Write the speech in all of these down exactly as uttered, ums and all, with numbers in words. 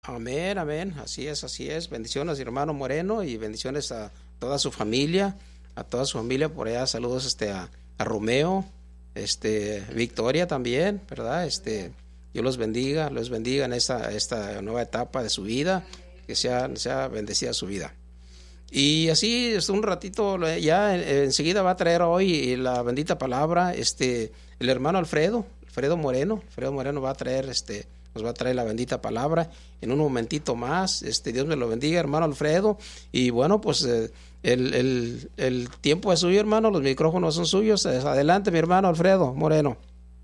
Amén, amén. Así es, así es. Bendiciones, hermano Moreno, y bendiciones a toda su familia, a toda su familia por allá. Saludos este a, a Romeo, este Victoria también, ¿verdad? Este, Dios los bendiga, los bendiga en esta esta nueva etapa de su vida, que sea sea bendecida su vida. Y así es un ratito, ya enseguida va a traer hoy la bendita palabra, este, el hermano Alfredo, Alfredo Moreno, Alfredo Moreno va a traer, este, nos va a traer la bendita palabra en un momentito más. Este, Dios me lo bendiga, hermano Alfredo. Y bueno, pues eh, el, el, el tiempo es suyo, hermano, los micrófonos son suyos. Adelante, mi hermano Alfredo Moreno.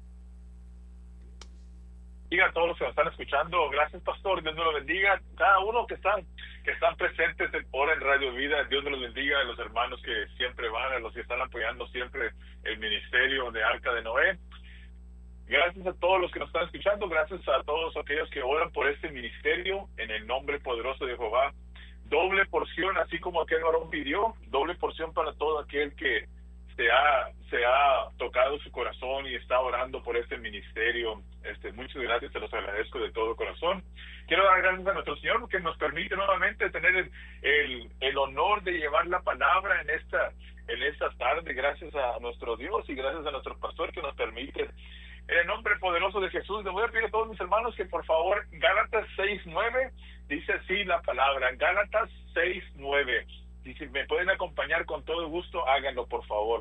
Diga a todos los que nos están escuchando, gracias pastor, Dios me lo bendiga, cada uno que están que están presentes ahora en Radio Vida, Dios me los bendiga, a los hermanos que siempre van, a los que están apoyando siempre el ministerio de Arca de Noé. Gracias a todos los que nos están escuchando, gracias a todos aquellos que oran por este ministerio, en el nombre poderoso de Jehová. Doble porción, así como aquel varón pidió, doble porción para todo aquel que se ha, se ha tocado su corazón y está orando por este ministerio. Este, muchas gracias, se los agradezco de todo corazón. Quiero dar gracias a nuestro Señor porque nos permite nuevamente tener el, el, el honor de llevar la palabra en esta, en esta tarde. Gracias a nuestro Dios y gracias a nuestro pastor que nos permite. En el nombre poderoso de Jesús, les voy a pedir a todos mis hermanos que por favor, Gálatas seis nueve, dice así la palabra, Gálatas seis nueve. Y si me pueden acompañar con todo gusto, háganlo por favor.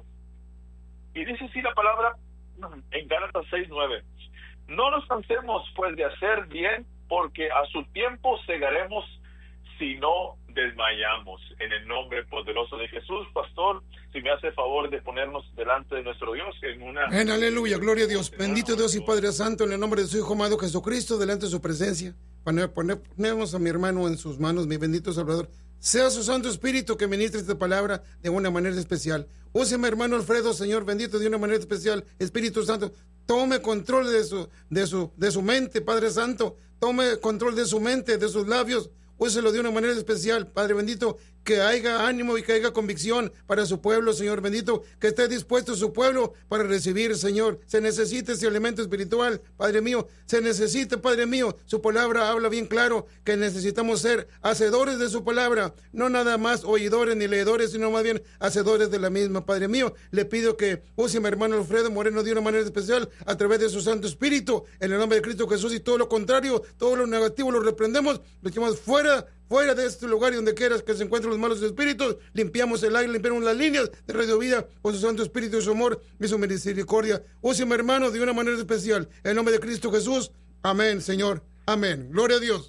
Y dice así la palabra en Gálatas seis nueve. No nos cansemos pues de hacer bien, porque a su tiempo segaremos si no desmayamos. En el nombre poderoso de Jesús, pastor, si me hace favor de ponernos delante de nuestro Dios en una... En aleluya, gloria a Dios. Bendito Dios y Padre Santo, en el nombre de su Hijo amado Jesucristo, delante de su presencia. Ponemos a mi hermano en sus manos, mi bendito Salvador. Sea su Santo Espíritu que ministre esta palabra de una manera especial. Úseme, hermano Alfredo, Señor bendito, de una manera especial. Espíritu Santo, tome control de su, de su, de su mente, Padre Santo. Tome control de su mente, de sus labios. Úselo de una manera especial, Padre bendito, que haya ánimo y que haya convicción para su pueblo, Señor bendito, que esté dispuesto su pueblo para recibir, Señor. Se necesita ese elemento espiritual, Padre mío, se necesita, Padre mío. Su palabra habla bien claro que necesitamos ser hacedores de su palabra, no nada más oidores ni leedores, sino más bien hacedores de la misma, Padre mío. Le pido que use a mi hermano Alfredo Moreno de una manera especial a través de su Santo Espíritu, en el nombre de Cristo Jesús, y todo lo contrario, todo lo negativo lo reprendemos, lo echamos fuera Fuera de este lugar y donde quieras que se encuentren los malos espíritus, limpiamos el aire, limpiamos las líneas de Radio Vida con su Santo Espíritu y su amor y su misericordia. Úseme, hermano, de una manera especial. En el nombre de Cristo Jesús. Amén, Señor. Amén. Gloria a Dios.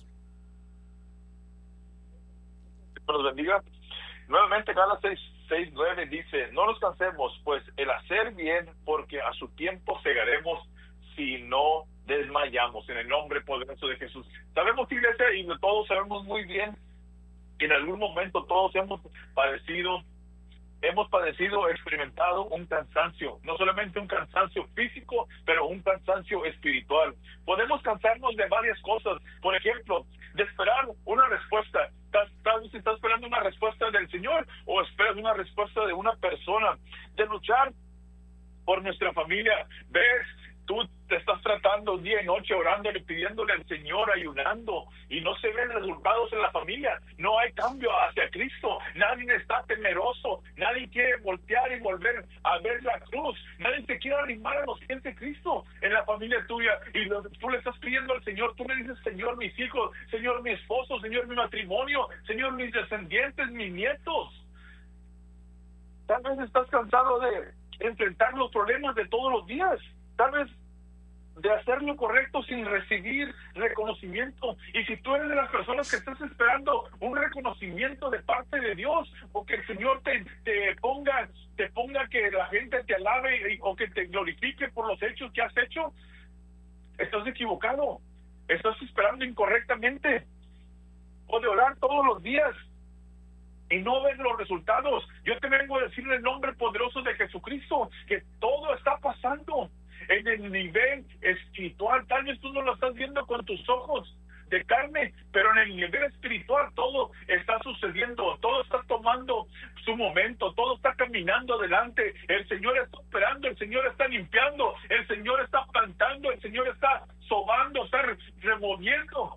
Que nos bendiga. Nuevamente, Gálatas seis nueve dice, no nos cansemos, pues el hacer bien, porque a su tiempo segaremos si no desmayamos, en el nombre poderoso de Jesús. Sabemos, iglesia, y todos sabemos muy bien que en algún momento todos hemos padecido, hemos padecido, experimentado un cansancio, no solamente un cansancio físico, pero un cansancio espiritual. Podemos cansarnos de varias cosas, por ejemplo, de esperar una respuesta. Tal vez estás esperando una respuesta del Señor o esperas una respuesta de una persona, de luchar por nuestra familia. Ves, tú te estás tratando día y noche orándole, pidiéndole al Señor, ayunando, y no se ven resultados en la familia. No hay cambio hacia Cristo. Nadie está temeroso. Nadie quiere voltear y volver a ver la cruz. Nadie se quiere arrimar a los pies de Cristo en la familia tuya. Y lo, tú le estás pidiendo al Señor. Tú le dices, Señor, mis hijos, Señor, mi esposo, Señor, mi matrimonio, Señor, mis descendientes, mis nietos. Tal vez estás cansado de enfrentar los problemas de todos los días. Tal vez de hacer lo correcto sin recibir reconocimiento. Y si tú eres de las personas que estás esperando un reconocimiento de parte de Dios, o que el Señor te, te ponga te ponga que la gente te alabe y, o que te glorifique por los hechos que has hecho, estás equivocado. Estás esperando incorrectamente. O de orar todos los días y no ver los resultados. Yo te vengo a decir en el nombre poderoso de Jesucristo que todo está pasando en el nivel espiritual. Tal vez tú no lo estás viendo con tus ojos de carne, pero en el nivel espiritual todo está sucediendo, todo está tomando su momento, todo está caminando adelante. El Señor está operando, el Señor está limpiando, el Señor está plantando, el Señor está sobando, está removiendo.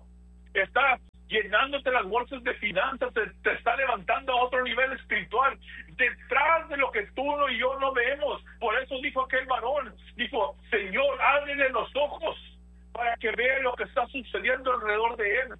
está llenándote las bolsas de finanzas, te, te está levantando a otro nivel espiritual, detrás de lo que tú no y yo no vemos. Por eso dijo aquel varón, dijo, Señor, ábrele los ojos para que vea lo que está sucediendo alrededor de él.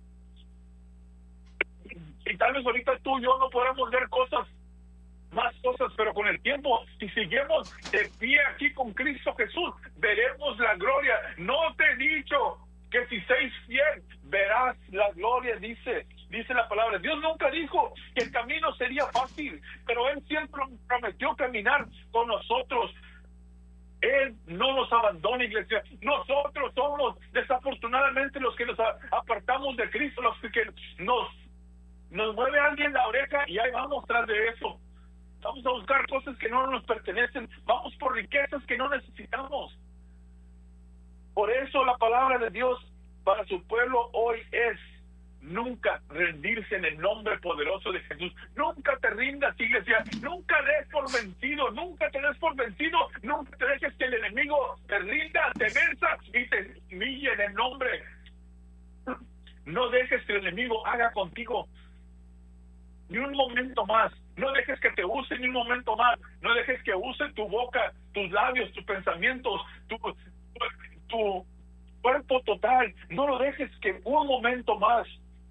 Y tal vez ahorita tú y yo no podamos ver cosas, más cosas, pero con el tiempo, si seguimos de pie aquí con Cristo Jesús, veremos la gloria. No te he dicho que si seis fiel, verás la gloria, dice, dice la palabra. Dios nunca dijo que el camino sería fácil, pero Él siempre prometió caminar con nosotros. Él no nos abandona, iglesia. Nosotros somos desafortunadamente los que nos apartamos de Cristo, los que nos, nos mueve alguien la oreja y ahí vamos tras de eso. Vamos a buscar cosas que no nos pertenecen, vamos por riquezas que no necesitamos. Por eso la palabra de Dios para su pueblo hoy es nunca rendirse en el nombre poderoso de Jesús. Nunca te rindas, iglesia. Nunca des por vencido. Nunca te des por vencido. Nunca te dejes que el enemigo te rinda, te venza y te humille en el nombre. No dejes que el enemigo haga contigo ni un momento más. No dejes que te use ni un momento más. No dejes que use tu boca, tus labios, tus pensamientos, tu, tu, tu cuerpo total. No lo dejes que un momento más.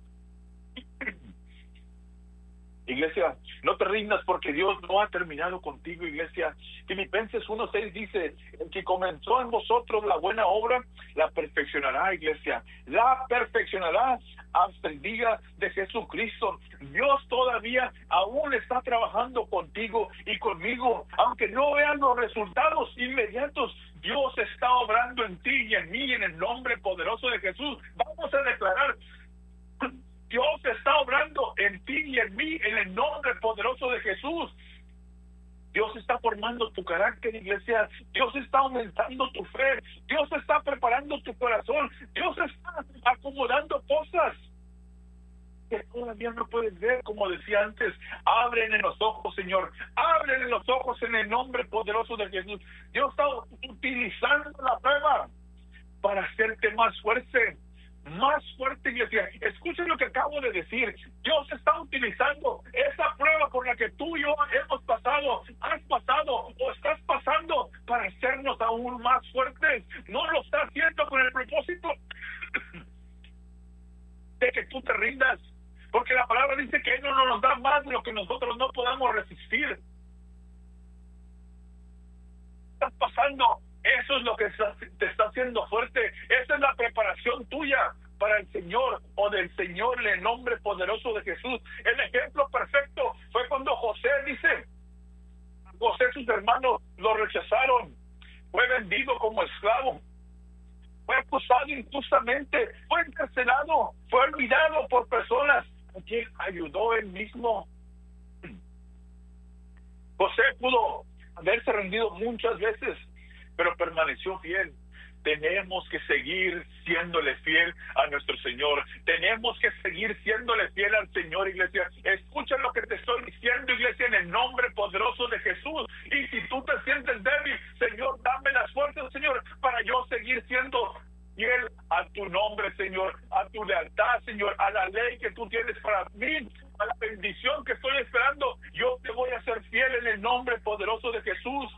Iglesia, no te rindas porque Dios no ha terminado contigo, iglesia. Filipenses uno seis dice, el que comenzó en vosotros la buena obra, la perfeccionará, iglesia. La perfeccionará hasta el día de Jesucristo. Dios todavía aún está trabajando contigo y conmigo. Aunque no vean los resultados inmediatos, Dios está obrando en ti y en mí en el nombre poderoso de Jesús. Vamos a declarar, Dios está obrando en ti y en mí en el nombre poderoso de Jesús. Dios está formando tu carácter, iglesia. Dios está aumentando tu fe. Dios está preparando tu corazón. Dios está acomodando cosas que todavía no puedes ver, como decía antes. Ábrele los ojos, Señor. Ábrele los ojos en el nombre poderoso de Jesús. Dios está utilizando la prueba para hacerte más fuerte. Más fuerte, iglesia. Escuchen lo que acabo de decir. Dios está utilizando esa prueba por la que tú y yo hemos pasado, has pasado o estás pasando para hacernos aún más fuertes. No lo está haciendo con el propósito de que tú te rindas, porque la palabra dice que Él no nos da más de lo que nosotros no podamos resistir. Estás pasando. Eso es lo que te está haciendo fuerte. Esa es la preparación tuya para el Señor o del Señor en el nombre poderoso de Jesús. El ejemplo perfecto fue cuando José dice, José, sus hermanos lo rechazaron, fue vendido como esclavo, fue acusado injustamente, fue encarcelado, fue olvidado por personas a quien ayudó él mismo. José pudo haberse rendido muchas veces, pero permaneció fiel. Tenemos que seguir siéndole fiel a nuestro Señor. Tenemos que seguir siéndole fiel al Señor, iglesia. Escucha lo que te estoy diciendo, iglesia, en el nombre poderoso de Jesús. Y si tú te sientes débil, Señor, dame las fuerzas, Señor, para yo seguir siendo fiel a tu nombre, Señor, a tu lealtad, Señor, a la ley que tú tienes para mí, a la bendición que estoy esperando. Yo te voy a ser fiel en el nombre poderoso de Jesús.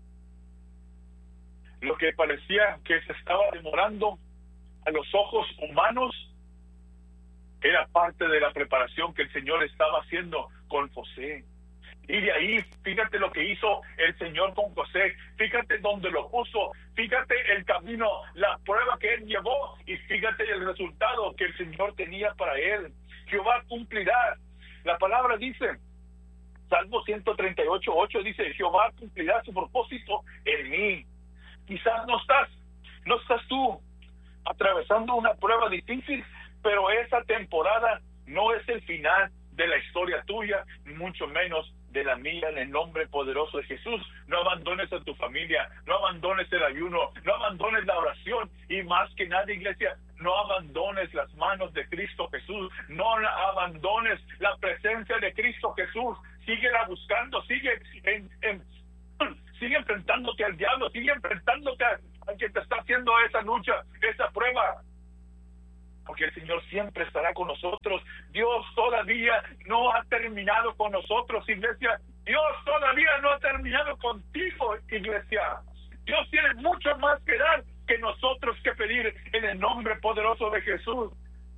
Lo que parecía que se estaba demorando a los ojos humanos era parte de la preparación que el Señor estaba haciendo con José. Y de ahí, fíjate lo que hizo el Señor con José, fíjate dónde lo puso, fíjate el camino, la prueba que él llevó y fíjate el resultado que el Señor tenía para él. Jehová cumplirá. La palabra dice, Salmo ciento treinta y ocho, ocho dice, Jehová cumplirá su propósito en mí. Quizás no estás, no estás tú atravesando una prueba difícil, pero esa temporada no es el final de la historia tuya, ni mucho menos de la mía, en el nombre poderoso de Jesús. No abandones a tu familia, no abandones el ayuno, no abandones la oración y más que nada, iglesia, no abandones las manos de Cristo Jesús, no abandones la presencia de Cristo Jesús. Síguela buscando, sigue en, en sigue enfrentándote al diablo, sigue enfrentándote al que te está haciendo esa lucha, esa prueba, porque el Señor siempre estará con nosotros. Dios todavía no ha terminado con nosotros, iglesia. Dios todavía no ha terminado contigo, iglesia. Dios tiene mucho más que dar que nosotros que pedir en el nombre poderoso de Jesús.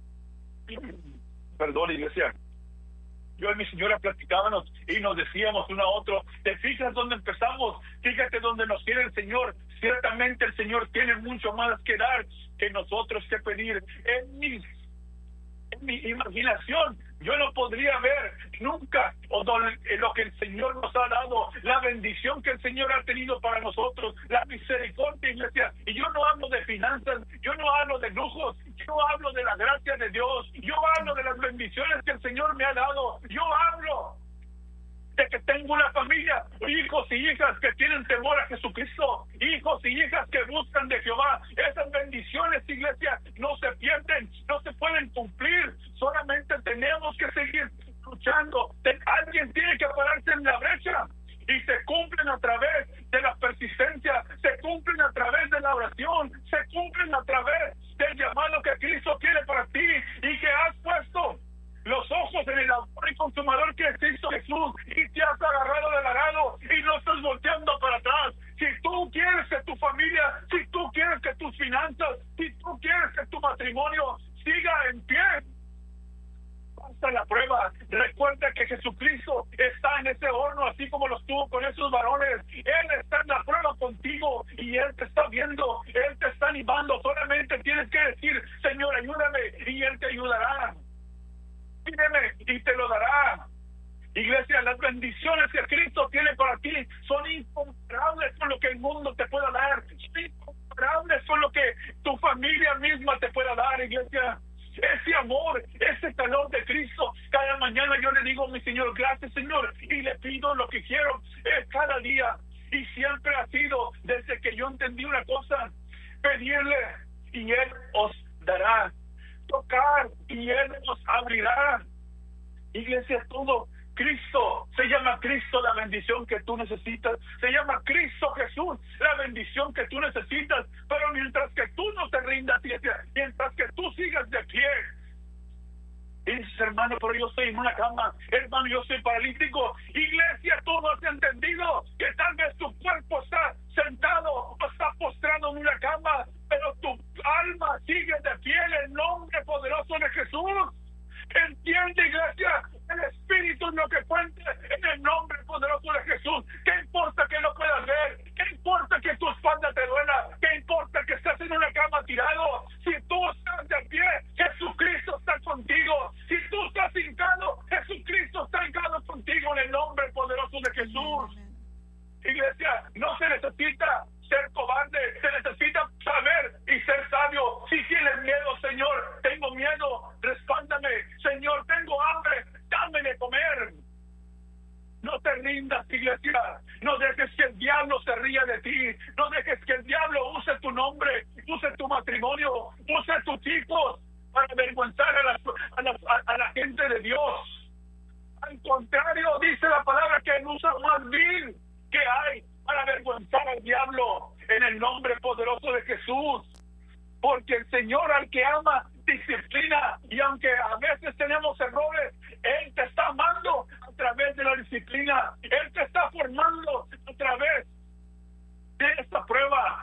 Perdón, iglesia. Yo y mi señora platicábamos y nos decíamos uno a otro, ¿te fijas dónde empezamos? Fíjate dónde nos quiere el Señor. Ciertamente el Señor tiene mucho más que dar que nosotros que pedir. En mi, en mi imaginación, yo no podría ver nunca o do, lo que el Señor nos ha dado, la bendición que el Señor ha tenido para nosotros, la misericordia, iglesia. Y yo no hablo de finanzas, yo no hablo de lujos, yo hablo de la gracia de Dios, yo hablo de las bendiciones que el Señor me ha dado, yo hablo de que tengo una familia, hijos y hijas que tienen temor a Jesucristo, hijos y hijas que buscan de Jehová. Esas bendiciones, iglesia, no se pierden, no se pueden cumplir, solamente tenemos que seguir luchando. Alguien tiene que pararse en la brecha y se cumplen a través de la persistencia, se cumplen a través de la oración, se cumplen a través del llamado que Cristo tiene para ti y que has puesto los ojos en el autor y consumador que es Cristo Jesús, y te has agarrado del arado y no estás volteando para atrás. Si tú quieres que tu familia, si tú quieres que tus finanzas, si tú quieres que tu matrimonio siga en pie, hasta la prueba. Recuerda que Jesucristo está en ese horno, así como lo estuvo con esos varones. Él está en la prueba contigo y Él te está viendo, Él te está animando. Solamente tienes que decir, Señor, ayúdame, y Él te ayudará. Pídeme y te lo dará. Iglesia, las bendiciones que Cristo tiene para ti son incomparables con lo que el mundo te pueda dar, son incomparables con lo que tu familia misma te pueda dar, iglesia. Ese amor, ese calor de Cristo, cada mañana yo le digo a mi Señor, gracias Señor, y le pido lo que quiero, es cada día, y siempre ha sido, desde que yo entendí una cosa, pedirle y Él os dará, tocar y Él os abrirá. Iglesia, todo Cristo, se llama Cristo la bendición que tú necesitas, se llama Cristo Jesús la bendición que tú necesitas, pero mientras que tú no te rindas, iglesia, mientras que tú sigas de pie, y dices, hermano, pero yo estoy en una cama, hermano, yo soy paralítico. Iglesia, tú no has entendido que tal vez tu cuerpo está sentado o está postrado en una cama, pero tu alma sigue de pie en el nombre poderoso de Jesús. Entiende, iglesia, el Espíritu es lo que cuenta en el nombre poderoso de Jesús. ¿Qué importa que no puedas ver? ¿Qué importa que tu espalda te duela? ¿Qué importa que estés en una cama tirado? Si tú estás de pie, Jesucristo está contigo. Si tú estás hincado, Jesucristo está hincado contigo en el nombre poderoso de Jesús. Iglesia, no se necesita ser cobarde, se necesita saber y ser sabio. Si tienes miedo, Señor, tengo miedo, respándame. Señor, tengo hambre, dame de comer. No te rindas, iglesia. No dejes que el diablo se ría de ti. No dejes que el diablo use tu nombre, use tu matrimonio, use tus hijos para avergonzar a la, a la, a la gente de Dios. Al contrario, dice la palabra que él usa más vil que hay para avergonzar al diablo en el nombre poderoso de Jesús. Porque el Señor al que ama disciplina, y aunque a veces tenemos errores, Él te está amando a través de la disciplina. Él te está formando a través de esta prueba.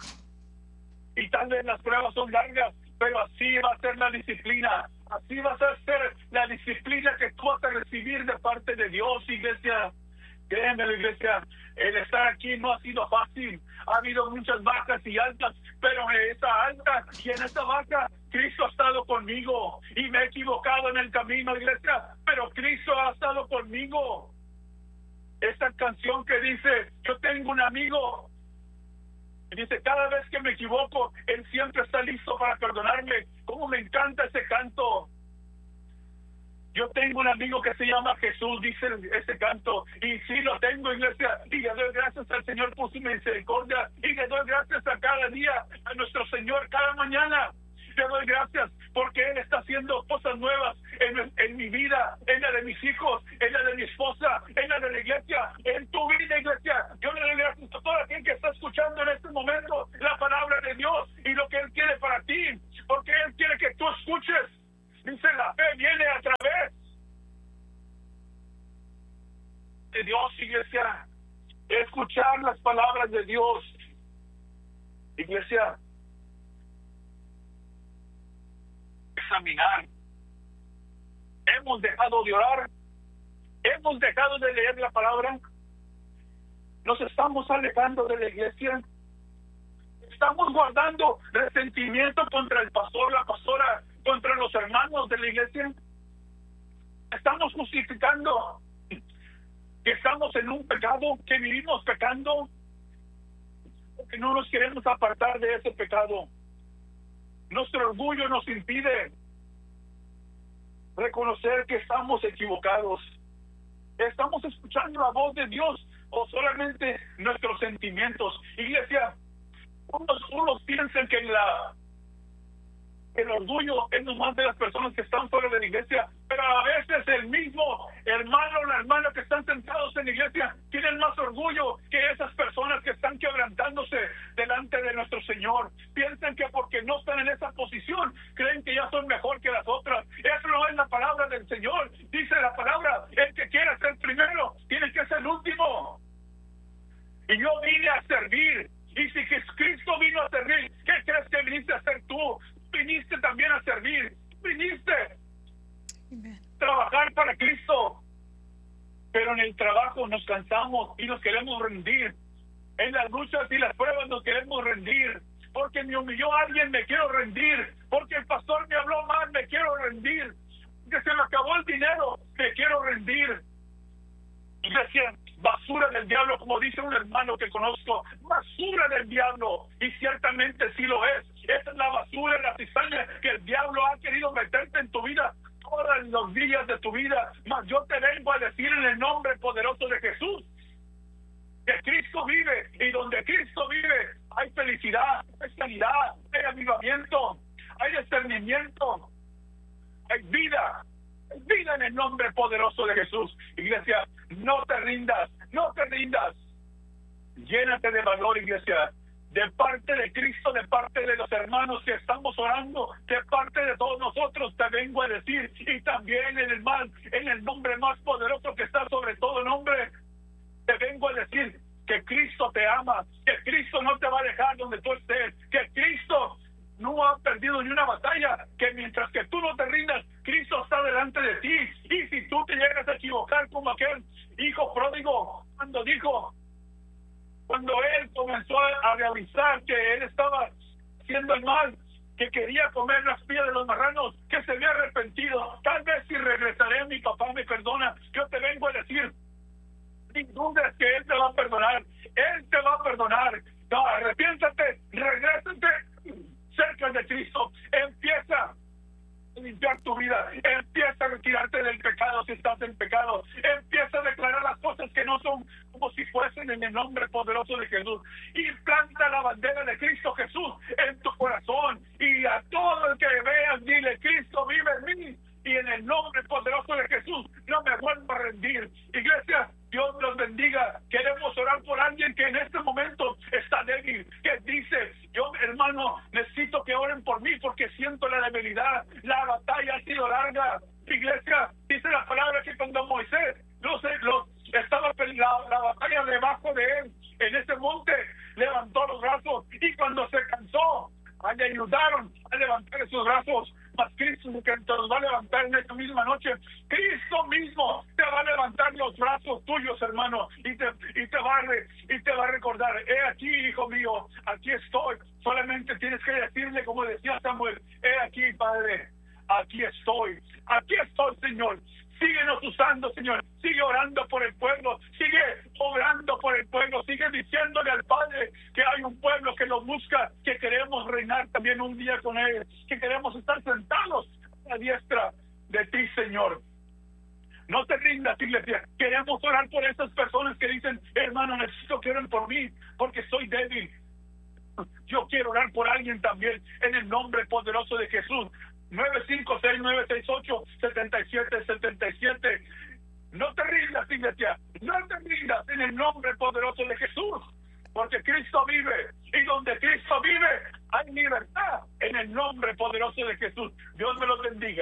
Y tal vez las pruebas son largas, pero así va a ser la disciplina. Así va a ser la disciplina que tú vas a recibir de parte de Dios, iglesia. Créeme, la iglesia, el estar aquí no ha sido fácil. Ha habido muchas bajas y altas, pero en esa alta y en esa baja, Cristo ha estado conmigo. Y me he equivocado en el camino, iglesia, pero Cristo ha estado conmigo. Esa canción que dice, yo tengo un amigo, y dice, cada vez que me equivoco, Él siempre está listo para perdonarme. Cómo me encanta ese canto. Yo tengo un amigo que se llama Jesús, dice ese canto, y sí lo tengo, iglesia, y le doy gracias al Señor por su misericordia, y le doy gracias a cada día, a nuestro Señor, cada mañana. Le doy gracias porque Él está haciendo cosas nuevas en, en mi vida, en la de mis hijos, en la de mi esposa, en la de la iglesia, en tu vida, iglesia. Yo le doy gracias a toda quien que está escuchando en este momento la palabra de Dios y lo que Él quiere para ti, porque Él quiere que tú escuches viene a través de Dios, iglesia. Escuchar las palabras de Dios, iglesia. Examinar. Hemos dejado de orar, hemos dejado de leer la palabra, nos estamos alejando de la iglesia, estamos guardando resentimiento contra el pastor, la pastora, contra los hermanos de la iglesia, estamos justificando que estamos en un pecado, que vivimos pecando, que no nos queremos apartar de ese pecado. Nuestro orgullo nos impide reconocer que estamos equivocados. ¿Estamos escuchando la voz de Dios o solamente nuestros sentimientos? Iglesia, unos, unos piensan que la, el orgullo es nomás de las personas que están fuera de la iglesia, pero a veces el mismo hermano o la hermana que están sentados en la iglesia tienen más orgullo que esas personas que están quebrantándose delante de nuestro Señor. Piensan que porque no están en esa posición, creen que ya son mejor que las otras. Eso no es la palabra del Señor. Dice la palabra, el que quiera ser primero, tiene que ser el último. Y yo vine a servir. Y si Cristo vino a servir, ¿qué crees que viniste a hacer tú? Viniste también a servir. Viniste a trabajar para Cristo. Pero en el trabajo nos cansamos y nos queremos rendir. En las luchas y las pruebas nos queremos rendir. Porque me humilló alguien, me quiero rendir. Porque el pastor me habló mal, me quiero rendir. Porque se me acabó el dinero, me quiero rendir. Y decía, basura del diablo, como dice un hermano que conozco, basura del diablo. Y ciertamente sí lo es. Esa es la basura, la cizaña que el diablo ha querido meterte en tu vida todos los días de tu vida. Mas yo te vengo a decir en el nombre poderoso de Jesús que Cristo vive, y donde Cristo vive hay felicidad, hay sanidad, hay avivamiento, hay discernimiento, hay vida, hay vida en el nombre poderoso de Jesús. Iglesia, no te rindas, no te rindas. Llénate de valor, iglesia, de parte de Cristo, de parte de los hermanos que estamos orando, de parte de todos nosotros te vengo a decir, y también en el mal, en el nombre más poderoso que está sobre todo nombre, te vengo a decir que Cristo te ama, que Cristo no te va a dejar donde tú estés, que Cristo no ha perdido ni una batalla, que mientras que tú no te rindas, Cristo está delante de ti. Y si tú te llegas a equivocar como aquel hijo pródigo, cuando dijo, cuando él comenzó a realizar que él estaba haciendo el mal, que quería comer las piedras de los marranos, que se había arrepentido, tal vez si regresaré, mi papá me perdona. Yo te vengo a decir, sin duda que él te va a perdonar, él te va a perdonar. No, arrepiéntate, regrésate cerca de Cristo, empieza a limpiar tu vida, empieza a retirarte del pecado si estás en pecado, empieza a declarar las cosas que no son como si fuesen en el nombre poderoso de Jesús, y planta la bandera de Cristo Jesús en tu corazón, y a todo el que veas dile, Cristo vive en mí, y en el nombre poderoso de Jesús no me vuelvo a rendir. Iglesia, Dios los bendiga. Queremos orar por alguien que en este momento está débil, que dice, yo hermano, necesito que oren por mí porque siento la debilidad, la batalla ha sido larga. Iglesia, dice la palabra que cuando Moisés no sé, lo, estaba la, la batalla debajo de él, en ese monte, levantó los brazos, y cuando se cansó, le ayudaron a levantar esos brazos. Mas Cristo que te los va a levantar en esta misma noche. Cristo mismo te va a levantar los brazos tuyos, hermano, y te, y te va a re, y te va a recordar, he aquí, hijo mío, aquí estoy. Solamente tienes que decirle, como decía Samuel, he aquí, Padre, aquí estoy, aquí estoy, Señor. Síguenos usando, Señor. Sigue orando por el pueblo. Sigue obrando por el pueblo. Sigue diciéndole al Padre que hay un pueblo que lo busca, que queremos reinar también un día con Él, que queremos estar sentados a la diestra de ti, Señor. No te rindas, iglesia. Queremos orar por esas personas que dicen, hermano, necesito que oren por mí porque soy débil. Yo quiero orar por alguien también en el nombre poderoso de Jesús. nueve cinco seis, nueve seis ocho, siete siete siete siete. No te rindas, iglesia, no te rindas en el nombre poderoso de Jesús, porque Cristo vive, y donde Cristo vive hay libertad en el nombre poderoso de Jesús. Dios me los bendiga.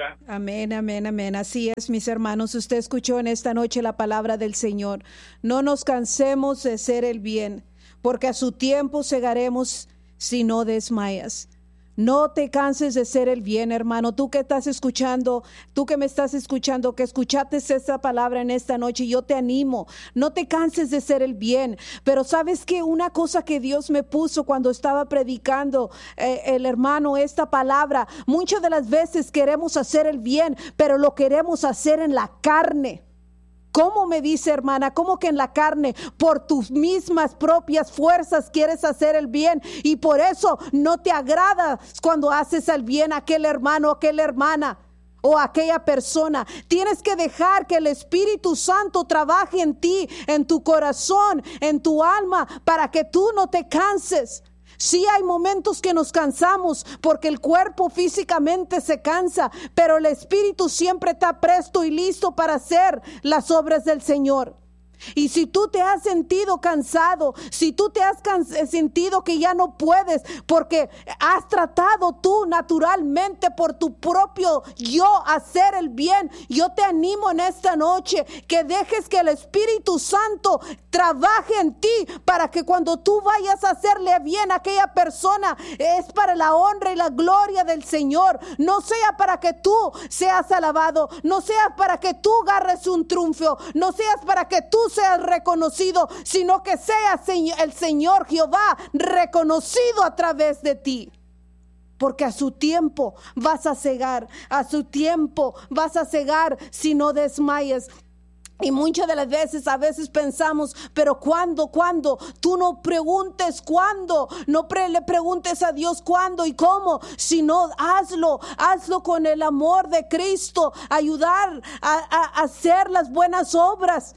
bendiga. Amén, amén, amén. Así es, mis hermanos. Usted escuchó en esta noche la palabra del Señor. No nos cansemos de hacer el bien, porque a su tiempo segaremos si no desmayas. No te canses de hacer el bien, hermano. Tú que estás escuchando, tú que me estás escuchando, que escuchaste esta palabra en esta noche, yo te animo. No te canses de hacer el bien. Pero sabes que una cosa que Dios me puso cuando estaba predicando, eh, el hermano, esta palabra, muchas de las veces queremos hacer el bien, pero lo queremos hacer en la carne. ¿Cómo me dice, hermana? ¿Cómo que en la carne? Por tus mismas propias fuerzas quieres hacer el bien y por eso no te agrada cuando haces el bien a aquel hermano, aquella hermana o aquella persona. Tienes que dejar que el Espíritu Santo trabaje en ti, en tu corazón, en tu alma, para que tú no te canses. Sí, hay momentos que nos cansamos porque el cuerpo físicamente se cansa, pero el espíritu siempre está presto y listo para hacer las obras del Señor. Y si tú te has sentido cansado, si tú te has can- sentido que ya no puedes porque has tratado tú naturalmente por tu propio yo hacer el bien, yo te animo en esta noche que dejes que el Espíritu Santo trabaje en ti para que cuando tú vayas a hacerle bien a aquella persona es para la honra y la gloria del Señor. No sea para que tú seas alabado, no sea para que tú agarres un triunfo, no seas para que tú seas reconocido, sino que sea el Señor Jehová reconocido a través de ti. Porque a su tiempo vas a cegar, a su tiempo vas a cegar si no desmayas. Y muchas de las veces, a veces pensamos, pero ¿cuándo? ¿Cuándo? Tú no preguntes cuándo, no pre- le preguntes a Dios cuándo y cómo, sino hazlo, hazlo con el amor de Cristo, ayudar a, a, a hacer las buenas obras.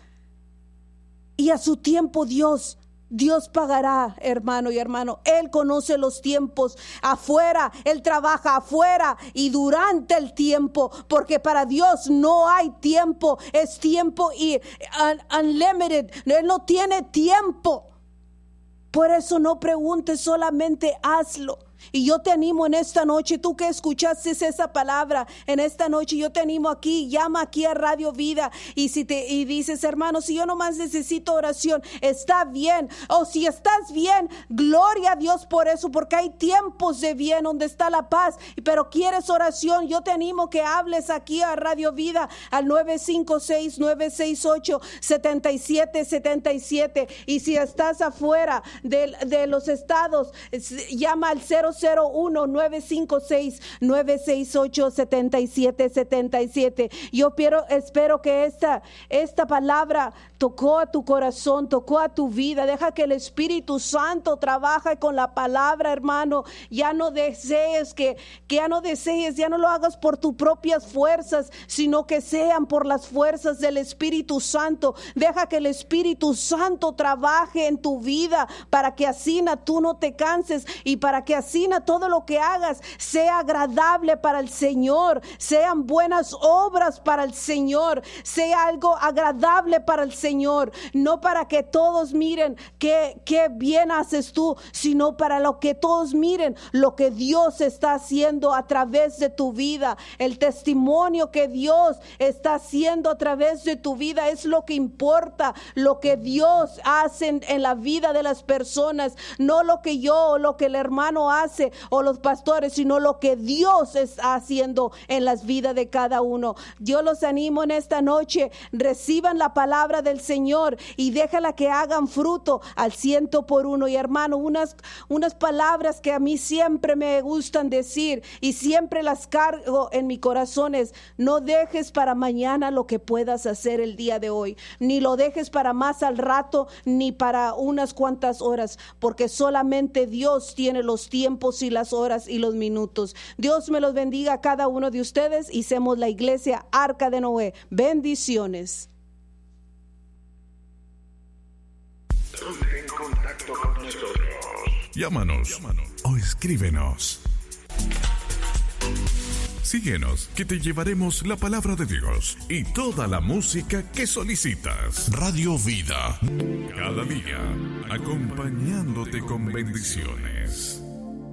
Y a su tiempo Dios, Dios pagará, hermano y hermano. Él conoce los tiempos afuera, Él trabaja afuera y durante el tiempo, porque para Dios no hay tiempo, es tiempo y un, unlimited, Él no tiene tiempo. Por eso no preguntes, solamente hazlo. Y yo te animo en esta noche, tú que escuchaste esa palabra en esta noche, yo te animo aquí, llama aquí a Radio Vida y si te y dices, hermano, si yo nomás necesito oración, está bien, o si estás bien, gloria a Dios por eso, porque hay tiempos de bien donde está la paz, pero quieres oración, yo te animo que hables aquí a Radio Vida al nueve cinco seis, nueve seis ocho, siete siete siete siete, y si estás afuera de, de los estados, llama al cero cero uno, nueve cinco seis, nueve seis ocho, siete siete siete siete. Yo quiero, espero que esta, esta palabra tocó a tu corazón, tocó a tu vida. Deja que el Espíritu Santo trabaje con la palabra, hermano. Ya no desees que, que ya no desees, ya no lo hagas por tus propias fuerzas, sino que sean por las fuerzas del Espíritu Santo. Deja que el Espíritu Santo trabaje en tu vida para que así tú no te canses y para que así todo lo que hagas sea agradable para el Señor, sean buenas obras para el Señor, sea algo agradable para el Señor, no para que todos miren qué, qué bien haces tú, sino para lo que todos miren lo que Dios está haciendo a través de tu vida. El testimonio que Dios está haciendo a través de tu vida es lo que importa, lo que Dios hace en, en la vida de las personas, no lo que yo o lo que el hermano hace o los pastores, sino lo que Dios está haciendo en las vidas de cada uno. Yo los animo en esta noche, reciban la palabra del Señor y déjala que hagan fruto al ciento por uno. Y hermano, unas, unas palabras que a mí siempre me gustan decir y siempre las cargo en mi corazón es: no dejes para mañana lo que puedas hacer el día de hoy, ni lo dejes para más al rato, ni para unas cuantas horas, porque solamente Dios tiene los tiempos y las horas y los minutos. Dios me los bendiga a cada uno de ustedes y seamos la iglesia Arca de Noé. Bendiciones. Ponte en contacto con nosotros. Llámanos, Llámanos o escríbenos. Síguenos, que te llevaremos la palabra de Dios y toda la música que solicitas. Radio Vida, cada día acompañándote con bendiciones.